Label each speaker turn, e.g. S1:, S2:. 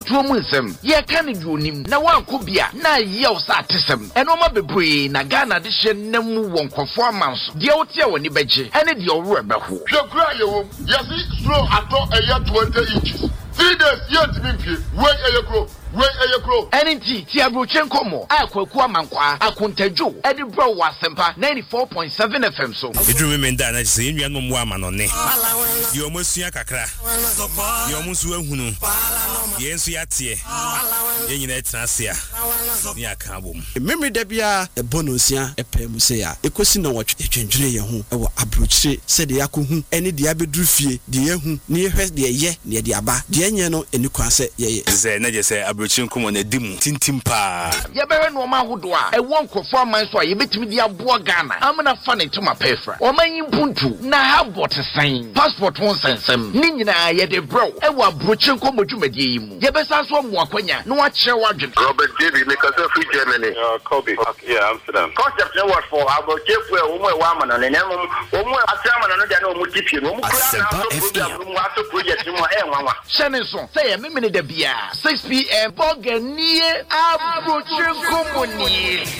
S1: to mu nsem ye ka ne duonim na wanko bia na ye o sa atesem eno ma bebre na Ghana de hye namu wonkofo amanso de o tie woni beje ene de o wura beho
S2: hwekura yewom yesi slow ato eya 20 inches 3 days yet me wey eyekro
S1: Enti ti abrochen komo akwaku amankwa akontadwo edi bro wasempa 94.7 FM so
S3: edru me nda na se enua no mo amanone ye omosua kakra ye omusu ahunu ye ensu yatie ye nyina etrasia ni aka bom
S4: memre da bia ebonosia epemuse ya ekosi na wotwe etwendwene ye ho ewo abrochire se de yakohu ene de abedru fie de yehu ne yehwe de ye ne de aba de enye no enikwa se ye
S3: ze na je se abrochire komo na dimu tintimpa
S1: ye bewe no ma hodo a ewo nkofo amanso a ye betimi de aboa Ghana amna fa ne tuma pefra o manyi mpuntu na habot san passport won sensem ni nyina ye de bro ewo abrochire komo dwumadie yi mu ye besa so mo akwanya no a kire wadwen
S2: Robert David because of Germany Kobe yeah Amsterdam concept no what for abrochire fu e wo mo e wa amana ne nemo wo mo atrama no de na o mo tipie no mo kura na program mo ato project mo e nwanwa
S1: shene so say ye memene da bia 6 p.m. Boganie abrochire komo ni